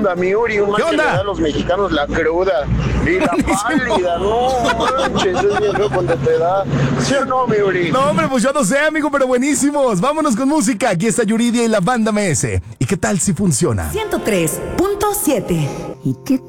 onda, mi Uri? Un ¿Qué mal que le onda? da a los mexicanos la cruda y la pálida, no manches, es bien feo cuando te da. ¿Sí o no, mi Uri? No, hombre, pues yo no sé, amigo, pero buenísimos. Vámonos con música. Aquí está Yuridia y la banda MS. ¿Y qué tal si funciona? 103.7. ¿Y qué